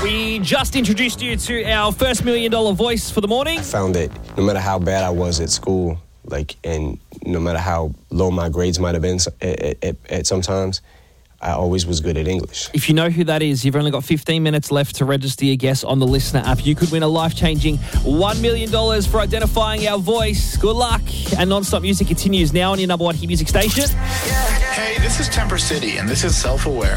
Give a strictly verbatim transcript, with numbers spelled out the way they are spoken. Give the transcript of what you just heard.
We just introduced you to our first million dollar voice for the morning. I found that no matter how bad I was at school, like, and no matter how low my grades might have been at, at, at sometimes, I always was good at English. If you know who that is, you've only got fifteen minutes left to register your guess on the Listener app. You could win a life-changing one million dollars for identifying our voice. Good luck. And Non-Stop Music continues now on your number one hit music station. Hey, this is Temper City, and this is Self-Aware.